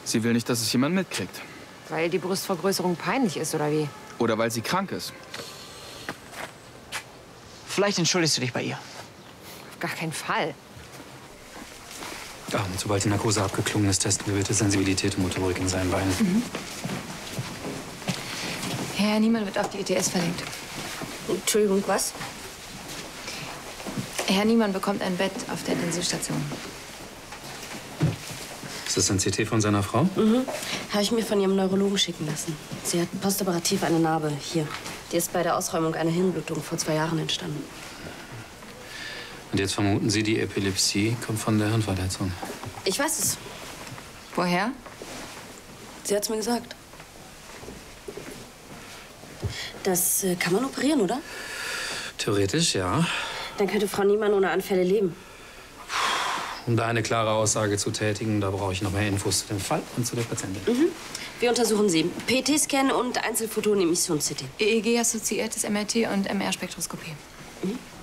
Sie will nicht, dass es jemand mitkriegt. Weil die Brustvergrößerung peinlich ist, oder wie? Oder weil sie krank ist. Vielleicht entschuldigst du dich bei ihr. Auf gar keinen Fall. Ja, und sobald die Narkose abgeklungen ist, testen wir bitte Sensibilität und Motorik in seinen Beinen. Mhm. Herr Niemann wird auf die ETS verlegt. Entschuldigung, was? Herr Niemann bekommt ein Bett auf der Intensivstation. Ist das ein CT von seiner Frau? Mhm. Habe ich mir von ihrem Neurologen schicken lassen. Sie hat postoperativ eine Narbe hier. Die ist bei der Ausräumung einer Hirnblutung vor 2 Jahren entstanden. Und jetzt vermuten Sie, die Epilepsie kommt von der Hirnverletzung. Ich weiß es. Woher? Sie hat es mir gesagt. Das kann man operieren, oder? Theoretisch, ja. Dann könnte Frau Niemann ohne Anfälle leben. Um da eine klare Aussage zu tätigen, da brauche ich noch mehr Infos zu dem Fall und zu der Patientin. Mhm. Wir untersuchen sie. PT-Scan und Einzelphotonen-Emissions-CT. EEG, assoziiertes MRT und MR-Spektroskopie. Mhm.